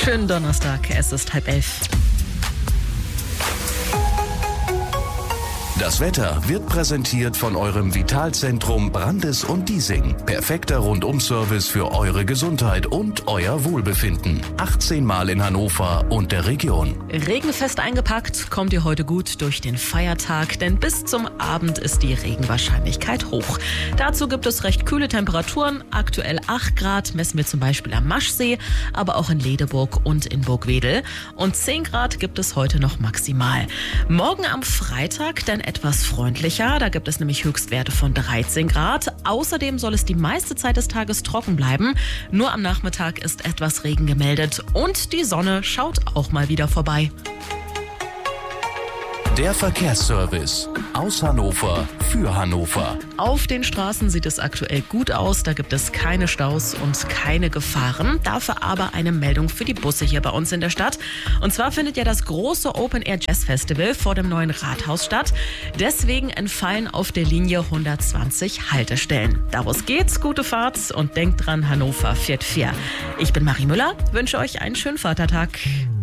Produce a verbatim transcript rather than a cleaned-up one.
Schönen Donnerstag, es ist halb elf. Das Wetter wird präsentiert von eurem Vitalzentrum Brandes und Diesing. Perfekter Rundum-Service für eure Gesundheit und euer Wohlbefinden. achtzehn Mal in Hannover und der Region. Regenfest eingepackt, kommt ihr heute gut durch den Feiertag, denn bis zum Abend ist die Regenwahrscheinlichkeit hoch. Dazu gibt es recht kühle Temperaturen. Aktuell acht Grad messen wir zum Beispiel am Maschsee, aber auch in Ledeburg und in Burgwedel. Und zehn Grad gibt es heute noch maximal. Morgen am Freitag dann etwas freundlicher. Da gibt es nämlich Höchstwerte von dreizehn Grad. Außerdem soll es die meiste Zeit des Tages trocken bleiben. Nur am Nachmittag ist etwas Regen gemeldet. Und die Sonne schaut auch mal wieder vorbei. Der Verkehrsservice aus Hannover für Hannover. Auf den Straßen sieht es aktuell gut aus. Da gibt es keine Staus und keine Gefahren. Dafür aber eine Meldung für die Busse hier bei uns in der Stadt. Und zwar findet ja das große Open Air Jazz Festival vor dem neuen Rathaus statt. Deswegen entfallen auf der Linie hundertzwanzig Haltestellen. Daraus geht's, gute Fahrt und denkt dran, Hannover fährt vier. Ich bin Marie Müller, wünsche euch einen schönen Vatertag.